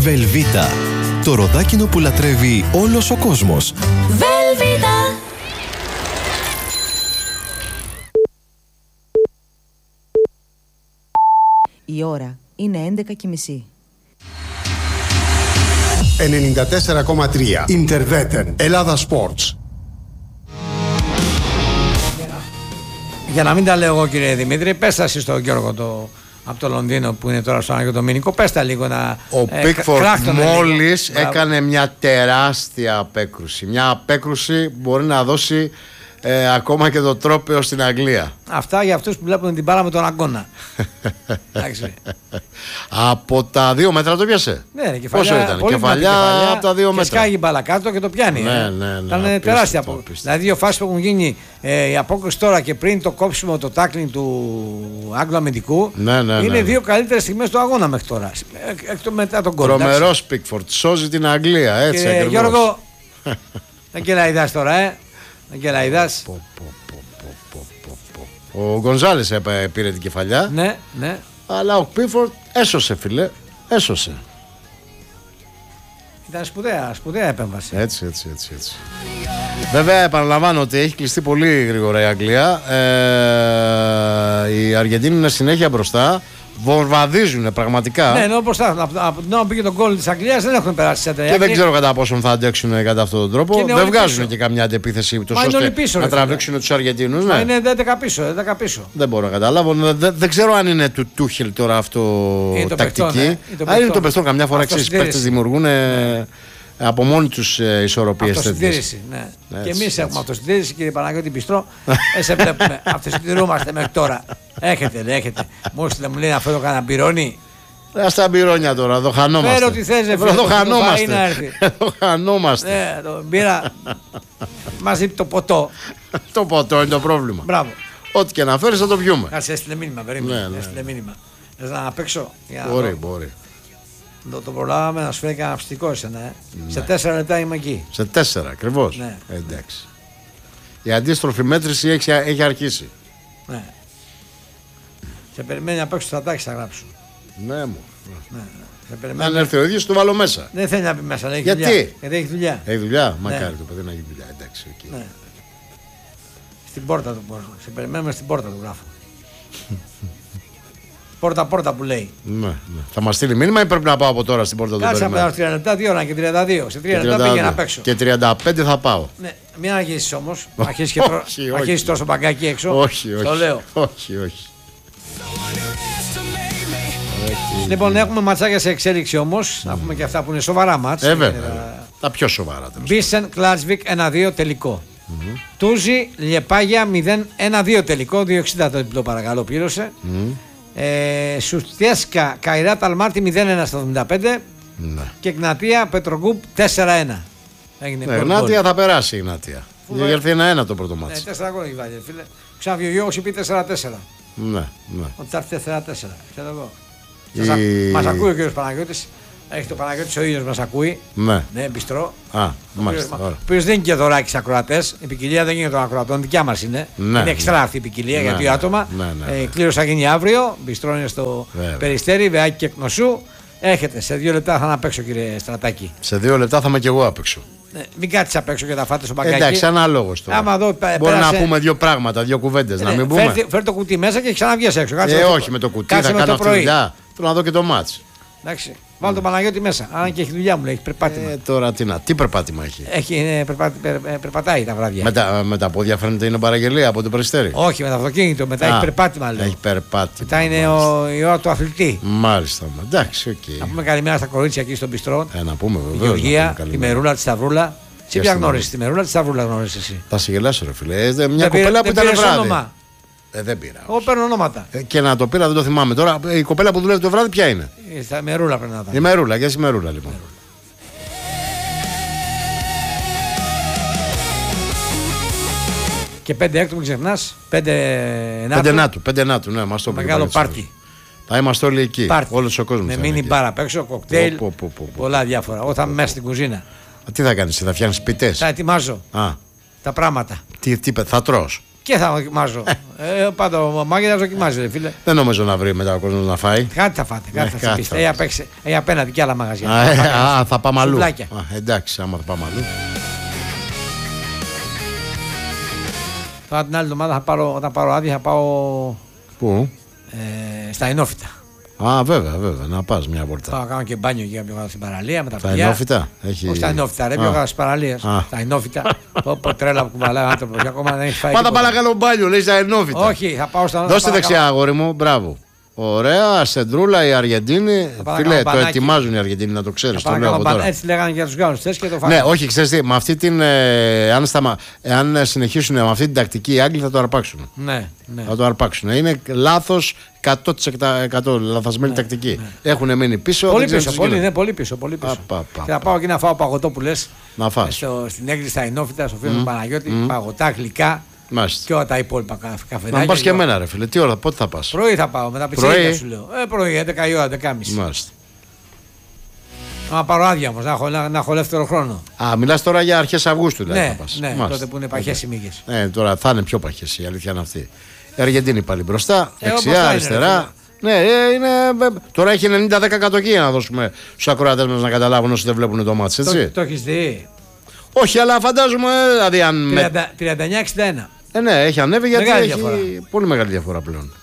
Βελβίτα. Το ροδάκινο που λατρεύει όλος ο κόσμος. Βελβίτα. Η ώρα είναι 11:30. 94,3 Ιντερβέτεν Ελλάδα Sports. Για να μην τα λέω εγώ, κύριε Δημήτρη, πες τα εσείς στον Γιώργο από το Λονδίνο που είναι τώρα στο Άγιο Δομήνικο. Πες τα λίγο να. Ο Πίκφορντ μόλις έκανε μια τεράστια απέκρουση. Μια απέκρουση που μπορεί να δώσει ακόμα και το τρόπαιο στην Αγγλία. Αυτά για αυτούς που βλέπουν την μπάλα με τον αγκώνα. Από τα 2 μέτρα το πιάσε. Ναι, κεφαλιά, πόσο ήταν, κεφαλιά από τα 2 μέτρα. Και σκάγει μπάλα κάτω και το πιάνει. Ναι. Ήταν τεράστια απόκριση. Δηλαδή, δύο φάσεις που έχουν γίνει, η απόκριση τώρα και πριν το κόψιμο, το τάκλινγκ του Άγγλου αμυντικού. Είναι δύο καλύτερες στιγμές του αγώνα μέχρι τώρα. Μετά τον γκολ. Τρομερός Πίκφορντ. Σώζει την Αγγλία. Έτσι ακριβώς. Γιώργο, δεν κελαϊδάς τώρα, δεν κελαϊδάς. Ο Γκονζάλες πήρε την κεφαλιά. Ναι. Αλλά ο Πίκφορντ έσωσε, φίλε. Έσωσε. Ήταν σπουδαία επέμβαση. Έτσι. Βέβαια, επαναλαμβάνω ότι έχει κλειστεί πολύ γρήγορα η Αγγλία. Η Αργεντίνη είναι συνέχεια μπροστά. Βομβαρδίζουν πραγματικά. Ναι, ενώ μπροστά. Από την ώρα που πήγε τον γκολ της Αγγλίας δεν έχουν περάσει σε και δεν ξέρω κατά πόσον θα αντέξουν κατά αυτόν τον τρόπο. Δεν βγάζουν πίσω. Και καμιά αντεπίθεση τόσο ώστε να τραβήξουν τους Αργεντίνους. Ναι. Είναι 11 πίσω. Δεν μπορώ να καταλάβω. Δεν ξέρω αν είναι του Τούχελ τώρα αυτό τακτική. Αν είναι το παιχτό, καμιά φορά οι παίκτες δημιουργούν από μόνοι τους ισορροπίες. Αυτοσυντήρηση. Ναι. Και εμείς έχουμε αυτοσυντήρηση, κύριε Παναγιώτη Μπιστρό. Σε βλέπουμε. Αυτοσυντηρούμαστε μέχρι τώρα. Έχετε. Μόλις μου λέει να φέρω κανένα μπυρόνι. Στα μπυρόνια τώρα, εδώ χανόμαστε. Φέρω τι θες, εδώ χανόμαστε. Το μπύρα μαζί το ποτό. Το ποτό είναι το πρόβλημα. Μπράβο. Ό,τι και να φέρεις θα το πιούμε. Κάτσε, έστειλε μήνυμα, έστειλε μήνυμα. Θες να παίξω? Μπορεί. Το προλάβαμε να σου φέρει κανένα ψητικό εσένα. Σε 4 λεπτά είμαι εκεί. Σε 4 ακριβώς. Ναι. Εντάξει. Η αντίστροφη μέτρηση έχει αρχίσει. Ναι. Σε περιμένει να παίξω στα τάξη, θα γράψω. Ναι, μου. Ναι. Αν έρθει ο ίδιος, του βάλω μέσα. Δεν θέλει να πει μέσα, λέει. Γιατί? Γιατί έχει δουλειά. Έχει δουλειά, μακάρι το παιδί να έχει δουλειά. Εντάξει, εκεί. Ναι. Στην πόρτα του μπορώ. Σε περιμένουμε στην πόρτα του, γράφω. Πόρτα που λέει. Ναι. Θα μας στείλει μήνυμα ή πρέπει να πάω από τώρα στην πόρτα του? Κάτσε να πάω 30 λεπτά, 2 ώρα και 32. Σε 3 λεπτά πήγε να παίξω. Και 35 θα πάω. Ναι, μην αρχίσεις όμως. Αρχίσεις τόσο μπαγκάκι έξω. Όχι. Το λέω. Όχι. Λοιπόν, έχουμε ματσάκια σε εξέλιξη όμως. Να πούμε και αυτά που είναι σοβαρά μάτς. Τα πιο σοβαρά. Μπίσεν Κλάτσβικ 1-2 τελικό. Τούζι Λιεπάγια 0-1-2 τελικό. 2,60 το διπλό, παρακαλώ, πλήρωσε. Σουστιέσκα Καϊράτ Αλμάτι 0-1 στο 75. Και Γνατία Πετρογκούπ 4-1. Γνάτια θα περάσει η Γνάτια. Για έρθει 1-1 το πρώτο μάτι. 4 γκολ έχει βάλει, φίλε. Ξαναβγεί ο Γιώργος είπε 4-4. Ναι. Ότι θα έρθει 4-4. Ξέρω εγώ. Μας ακούει ο κύριος Παναγιώτης. Έχει το Παναγιώτης ο ίδιος, μας ακούει. Ναι, Μπιστρό. Μάλιστα. Ο οποίος δεν είναι και δωράκι στους ακροατές. Η ποικιλία δεν είναι των ακροατών, δικιά μας είναι. Είναι εξτρά αυτή η ποικιλία για 2 άτομα. Κλήρωση θα γίνει αύριο. Μπιστρό είναι στο Περιστέρι, Βεάκι και Κνωσού. Έχετε, σε 2 λεπτά θα απ' έξω, κύριε Στρατάκη. Σε 2 λεπτά θα είμαι και εγώ απ' έξω. Μην κάτσεις απ' έξω και τα φάτε στο μπαγκάκι. Εντάξει, ανάλογος τώρα. Μπορεί να πούμε 2 πράγματα, 2 κουβέντες. Να μην πούμε. Φέρ το κουτί μέσα και ξαναβγείς έξω. Όχι με το κουτί, θα κάνω αυτή τη δουλειά. Θέλω να δω και το μάτς. Εντάξει. Βάλω τον Παναγιώτη μέσα. Αν και έχει δουλειά μου, λέει, έχει περπάτημα. Τώρα τι περπάτημα έχει? Περπατάει τα βράδια. Με τα πόδια φαίνεται είναι παραγγελία από το Περιστέρι. Όχι, με το αυτοκίνητο. Μετά έχει περπάτημα, λέει. Έχει περπάτημα. Μετά είναι η ώρα του αθλητή. Μάλιστα. Εντάξει, οκ. Να πούμε καλημέρα στα κορίτσια εκεί στον Μπιστρό. Να πούμε βεβαίως. Τη Γεωργία, τη Μερούλα, τη Σταυρούλα. Σε ποια γνώρισε τη Μερούλα, τη Σταυρούλα γνώρισε εσύ? Θα σε γελάσω, ρε φίλε. Μια κοπέλα που ήταν βράδυ. Δεν πήρα. Εγώ παίρνω ονόματα. Και να το πήρα δεν το θυμάμαι τώρα. Η κοπέλα που δουλεύει το βράδυ ποια είναι? Η Μερούλα πρέπει να ήταν. Η Μερούλα, και η Μερούλα λοιπόν. Και 5 έκτου, μην ξεχνάς. 5 νάτου, ναι, μας το πει. Μεγάλο πάρτι. Θα είμαστε όλοι εκεί. Όλος ο κόσμος. Με μίνι μπάρα απ' έξω, κοκτέιλ. Πολλά διάφορα. Εγώ θα είμαι μέσα στην κουζίνα. Τι θα κάνεις, θα φτιάχνεις πιτές? Θα ετοιμάζω τα πράγματα. Τι θα τρως? Και θα δοκιμάζω. Πάντα ο Μάγκετας δοκιμάζει, ρε φίλε. Δεν νομίζω να βρει μετά ο κόσμος να φάει. Κάτι θα φάτε, κάτι θα τσιπήσετε. Έχει απέναντι και άλλα μαγαζιά. Θα πάμε αλλού. Εντάξει, άμα θα πάμε αλλού. Τώρα την άλλη εβδομάδα όταν πάρω άδεια θα πάω. Πού? Στα Ενόφυτα. Βέβαια, να πας μια βόλτα. Θα κάνω και μπάνιο και πιο κάτω στην παραλία με τα παιδιά. Τα Ενόφυτα. Όχι στα Ενόφυτα, ρε, πιο κάτω στις παραλίες. Τα Ενόφυτα. Πω τρέλα που κουβαλάει ο άνθρωπος και ακόμα δεν έχει φάει. Πάντα πάω να κάνω μπάνιο, λέει στα Ενόφυτα. Όχι, θα πάω στα. Δώστε δεξιά, αγόρι μου, μπράβο. Ωραία, σεντρούλα η Αργεντίνη. Φίλε, το ετοιμάζουν οι Αργεντίνοι, να το ξέρεις. Το λέω από τώρα. Έτσι λέγανε για τους Γάλλους και το φάνε. Ναι, όχι, ξέρεις τι, με αυτή την. Αν συνεχίσουν με αυτή την τακτική, οι Άγγλοι θα το αρπάξουν. Ναι. Θα το αρπάξουν. Είναι λάθος 100% λαθασμένη τακτική. Έχουν μείνει πίσω. Πολύ πίσω. Και θα πάω εκεί να φάω παγωτό που λες. Να φας. Στην έκκληση στα Ενόφυτα, στο φίλο του Παναγιώτη, παγωτά, γλυκά. Και όλα τα υπόλοιπα καφεδάκια. Να πας και εμένα, ρε φίλε. Τι ώρα, πότε θα πας? Πρωί θα πάω, μετά πισίνια σου λέω. Πρωί, 11 η ώρα, 11.30. Μάλιστα. Να πάρω άδεια όμως, να έχω ελεύθερο χρόνο. Μιλάς τώρα για αρχές Αυγούστου, δηλαδή. Ναι, τότε που είναι παχές οι μύγες. Τώρα θα είναι πιο παχές, η αλήθεια είναι αυτή. Η Αργεντίνη πάλι μπροστά, δεξιά, αριστερά. Ναι, τώρα έχει 90-10 κατοκία να δώσουμε στους ακροατές μας να καταλάβουν όσοι δεν βλέπουν το μάτς, έτσι. Το έχεις δει? Όχι, αλλά φαντάζομαι, δηλαδή αν. 39-61. Ναι, έχει ανέβει γιατί έχει πολύ μεγάλη διαφορά πλέον.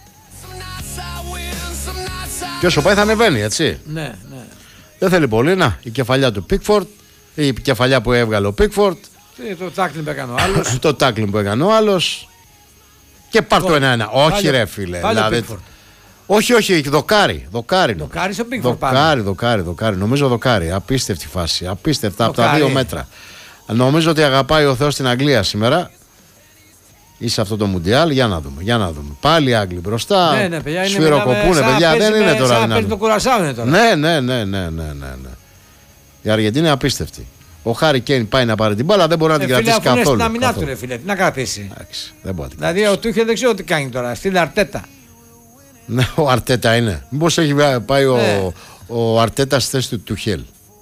Και όσο πάει θα ανεβαίνει, έτσι. Ναι. Δεν θέλει πολύ. Να, η κεφαλιά του Πίκφορντ, η κεφαλιά που έβγαλε ο Πίκφορντ. Το τάκλιν που έκανε ο άλλος. Το τάκλιν που έκανε ο άλλος. Και πάρ' το 1-1. Όχι, ρε φίλε. Δηλαδή, όχι, δοκάρι. Δοκάρι στο Πίκφορντ. Δοκάρι. Νομίζω δοκάρι. Απίστευτη φάση. Απίστευτα από τα 2 μέτρα. Νομίζω ότι αγαπάει ο Θεός την Αγγλία σήμερα. Ή σε αυτό το Μουντιάλ, για να δούμε. Πάλι οι Άγγλοι μπροστά. Ναι, παιδιά, σφυροκοπούνε, παιδιά, δεν είναι τώρα δυνατόν. Το κουρασάω είναι τώρα. Ναι. Η Αργεντίνη είναι απίστευτη. Ο Χάρι Κέιν πάει να πάρει την μπάλα, δεν μπορεί να την κρατήσει καθόλου. Είναι στην αμυνά του, ρε φίλε, τι να κρατήσει. Δεν μπορεί. Δηλαδή ο Τούχελ δεν ξέρω τι κάνει τώρα. Στείλει Αρτέτα. Ναι, ο Αρτέτα είναι. Μήπως έχει πάει ο Αρτέτα στη θέση του Τούχελ.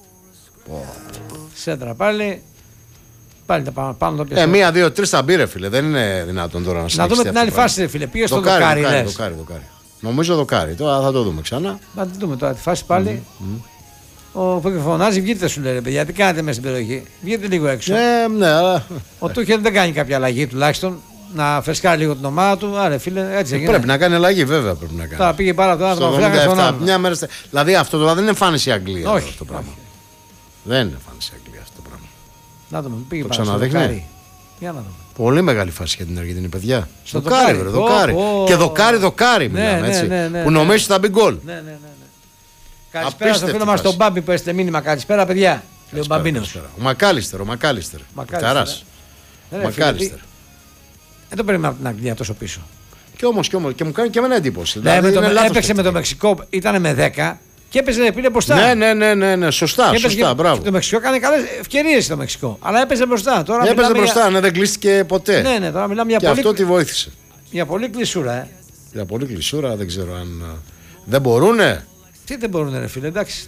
Σέντρα πάλι. Πάλι τα πάνω το πιάσω. 1-2-3 θα μπει, ρε φίλε. Δεν είναι δυνατόν τώρα να συνεχίσει. Να δούμε την άλλη φάση, ρε φίλε. Πήγε στο δοκάρι. Δοκάρι. Νομίζω δοκάρι. Τώρα θα το δούμε ξανά. Να τη δούμε τώρα τη φάση πάλι. Ο που φωνάζει, βγείτε σου λέει, παιδιά, τι κάνετε μέσα στην περιοχή. Βγείτε λίγο έξω. Ναι. Ο Τούχελ δεν κάνει κάποια αλλαγή τουλάχιστον. Να φρεσκάρει λίγο την ομάδα του. Άρα, φίλε, έτσι έγινε. Πρέπει να κάνει αλλαγή, βέβαια πρέπει να κάνει. Τώρα πήγε πάρα το άνθρωπο. Μια μέρα. Δηλαδή αυτό τώρα δεν είναι εμφάνιση η Αγγλία. Όχι. Το πράγμα. Δεν είναι εμφάνιση η Αγγλία αυτό το πράγμα. Να δούμε, πήγε το πάρα ξαναδείχνει. Για να δούμε. Πολύ μεγάλη φάση για την Αργεντινή, παιδιά. Στο δοκάρι. Και δοκάρι μιλάμε έτσι. Που νομίζει θα μπει γκολ. Ναι. Καλησπέρα στο φίλο μας τον Μπάμπη που έστειλε μήνυμα. Καλησπέρα, παιδιά. Λέει ο Μπαμπίνος. Ο Μακάλιστερ. Καράς. Μακάλιστερ. Δεν το περίμενα από την Αγγλία τόσο πίσω. Και όμως και μου κάνει και εμένα εντύπωση. Έπαιξε με το Μεξικό, ήταν με 10 και έπαιζε πήρε μπροστά. Ναι, σωστά. Μπράβο. Το Μεξικό έκανε καλές ευκαιρίες στο Μεξικό. Αλλά έπαιζε μπροστά. Έπαιζε μπροστά, δεν κλείστηκε ποτέ. Ναι, τώρα μιλάμε για πολύ. Και αυτό τη βοήθησε. Για πολύ κλεισούρα, Για πολύ κλεισούρα, δεν ξέρω αν. Δεν μπορούνε. Τι δεν μπορούνε, ρε φίλε, εντάξει.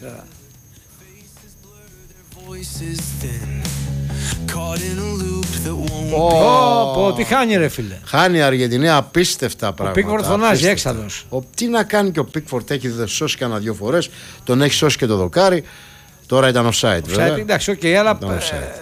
Τι χάνει, ρε φίλε. Χάνει η Αργεντινή απίστευτα πράγματα. Ο Πίκφορντ φωνάζει έξαλλος. Τι να κάνει και ο Πίκφορντ, έχει σώσει κανένα 2 φορές. Τον έχει σώσει και το δοκάρι. Τώρα ήταν offside, βέβαια. Εντάξει, αλλά